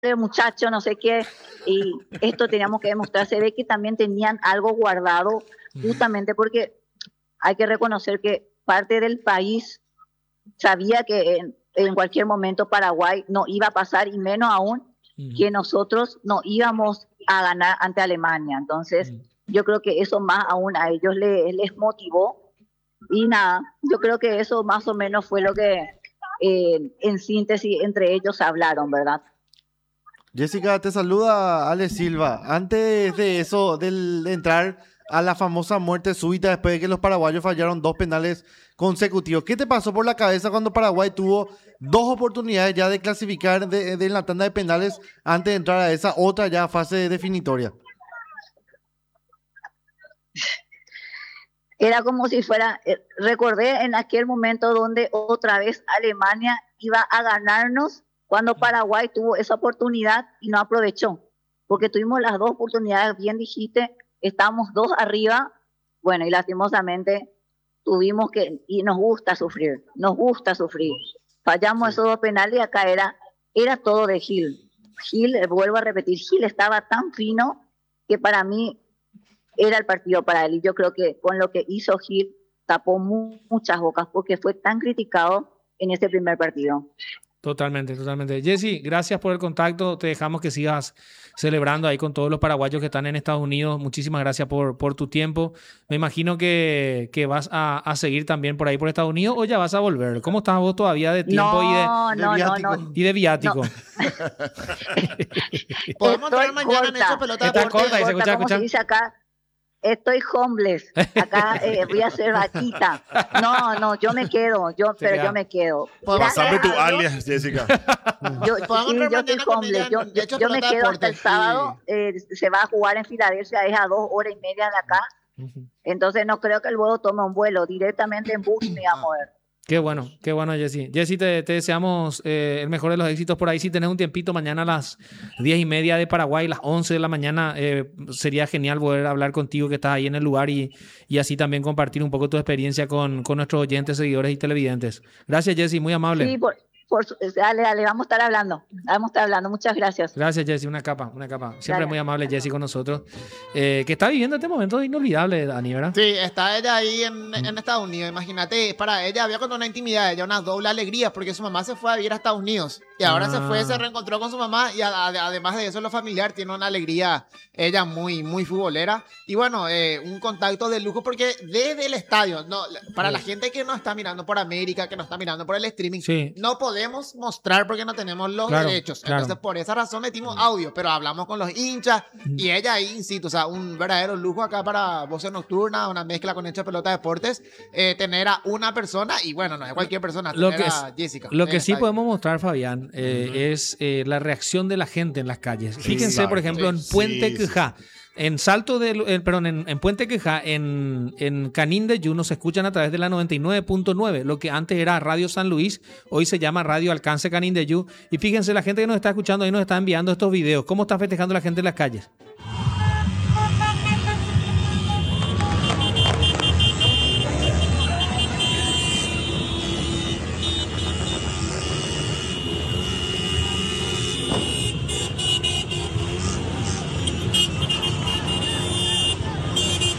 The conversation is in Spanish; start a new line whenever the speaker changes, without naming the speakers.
muchacho, no sé qué, y esto teníamos que demostrar. Se ve que también tenían algo guardado, justamente porque hay que reconocer que parte del país sabía que en cualquier momento Paraguay no iba a pasar, y menos aún que nosotros no íbamos a ganar ante Alemania. Entonces, yo creo que eso más aún a ellos les motivó. Y nada, yo creo que eso más o menos fue lo que en síntesis entre ellos hablaron, ¿verdad?
Jessica, te saluda Ale Silva. Antes de eso, de entrar a la famosa muerte súbita después de que los paraguayos fallaron 2 penales consecutivos, ¿qué te pasó por la cabeza cuando Paraguay tuvo 2 oportunidades ya de clasificar de la tanda de penales antes de entrar a esa otra ya fase definitoria?
Era como si fuera, recordé en aquel momento donde otra vez Alemania iba a ganarnos cuando Paraguay tuvo esa oportunidad y no aprovechó, porque tuvimos las 2 oportunidades, bien dijiste, estábamos 2 arriba, bueno, y lastimosamente tuvimos que, y nos gusta sufrir, fallamos esos 2 penales, y acá era todo de Gil. Gil, vuelvo a repetir, Gil estaba tan fino que para mí era el partido para él, y yo creo que con lo que hizo Gil tapó muchas bocas, porque fue tan criticado en ese primer partido.
Totalmente, totalmente. Jessy, gracias por el contacto. Te dejamos que sigas celebrando ahí con todos los paraguayos que están en Estados Unidos. Muchísimas gracias por tu tiempo. Me imagino que vas a seguir también por ahí por Estados Unidos, o ya vas a volver. ¿Cómo estás vos todavía de tiempo y de viático?
Podemos entrar mañana en esa pelota de deporte.
Corta, y se escucha.
Como se dice acá, estoy homeless. Acá voy a hacer vaquita. No, yo me quedo. Yo me quedo.
Pasame tu alias, Jessica.
Yo estoy homeless. Yo me quedo hasta el sábado. Se va a jugar en Filadelfia, es a 2 horas y media de acá. Entonces no creo que luego tome un vuelo. Directamente en bus me voy a mover.
Qué bueno, Jessy. Jessy, te deseamos el mejor de los éxitos por ahí. Si tenés un tiempito mañana a las 10:30 de Paraguay, las 11 de la mañana, sería genial poder hablar contigo, que estás ahí en el lugar, y así también compartir un poco tu experiencia con nuestros oyentes, seguidores y televidentes. Gracias, Jessy, muy amable.
Sí, dale, vamos a estar hablando. Muchas gracias.
Gracias, Jessy, una capa. Siempre dale. Muy amable Jessy con nosotros, que está viviendo este momento inolvidable, Dani, ¿verdad?
Sí, está ella ahí en Estados Unidos. Imagínate, para ella había cuando una intimidad, ella una doble alegría, porque su mamá se fue a vivir a Estados Unidos y ahora se reencontró con su mamá, y además de eso, lo familiar, tiene una alegría ella muy, muy futbolera. Y bueno, un contacto de lujo, porque desde el estadio, para la gente que nos está mirando por América, que nos está mirando por el streaming, no podemos mostrar porque no tenemos los derechos. Entonces, por esa razón metimos audio, pero hablamos con los hinchas y ella ahí in situ. O sea, un verdadero lujo acá para Voces Nocturnas, una mezcla con Hecha Pelota Deportes, tener a una persona, y bueno, no es cualquier persona, tener a Jessica.
Lo que sí podemos mostrar, Fabián, es la reacción de la gente en las calles. Fíjense, por ejemplo, en Puente Quijá. En en Puente Quejá, en Canindeyú, nos escuchan a través de la 99.9, lo que antes era Radio San Luis, hoy se llama Radio Alcance Canindeyú. Y fíjense, la gente que nos está escuchando ahí nos está enviando estos videos. ¿Cómo está festejando la gente en las calles?